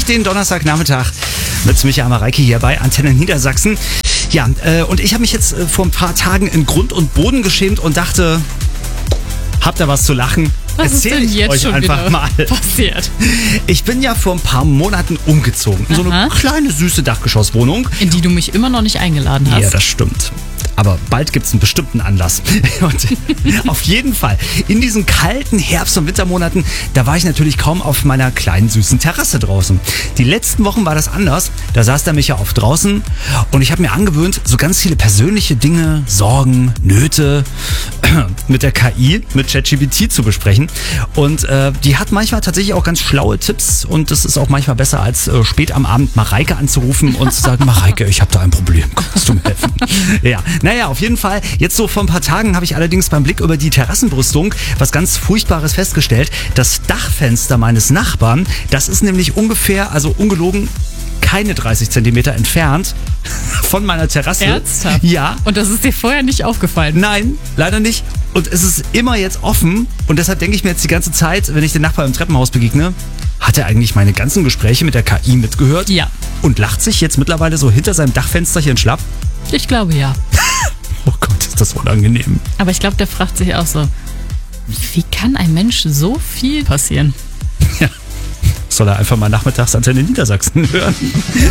den Donnerstagnachmittag mit Michael Mareike hier bei Antenne Niedersachsen. Ja, und ich habe mich jetzt vor ein paar Tagen in Grund und Boden geschämt und dachte, habt ihr was zu lachen? Was ist denn jetzt euch schon einfach wieder mal passiert? Ich bin ja vor ein paar Monaten umgezogen. In so eine kleine, süße Dachgeschosswohnung. In die du mich immer noch nicht eingeladen hast. Ja, das stimmt. Aber bald gibt es einen bestimmten Anlass. Und auf jeden Fall, in diesen kalten Herbst- und Wintermonaten, da war ich natürlich kaum auf meiner kleinen, süßen Terrasse draußen. Die letzten Wochen war das anders. Da saß der Micha oft draußen und ich habe mir angewöhnt, so ganz viele persönliche Dinge, Sorgen, Nöte mit der KI, mit ChatGPT zu besprechen. Und die hat manchmal tatsächlich auch ganz schlaue Tipps und das ist auch manchmal besser, als spät am Abend Mareike anzurufen und zu sagen, Mareike, ich habe da ein Problem, kannst du mir helfen? Ja, naja, auf jeden Fall. Jetzt so vor ein paar Tagen habe ich allerdings beim Blick über die Terrassenbrüstung was ganz Furchtbares festgestellt. Das Dachfenster meines Nachbarn, das ist nämlich ungefähr, also ungelogen, keine 30 Zentimeter entfernt von meiner Terrasse. Ernsthaft? Ja. Und das ist dir vorher nicht aufgefallen? Nein, leider nicht. Und es ist immer jetzt offen und deshalb denke ich mir jetzt die ganze Zeit, wenn ich den Nachbarn im Treppenhaus begegne, hat er eigentlich meine ganzen Gespräche mit der KI mitgehört? Ja. Und lacht sich jetzt mittlerweile so hinter seinem Dachfensterchen schlapp? Ich glaube ja. Oh Gott, ist das unangenehm. Aber ich glaube, der fragt sich auch so, wie kann ein Mensch so viel passieren? Ja. Soll er einfach mal nachmittags Antenne Niedersachsen hören?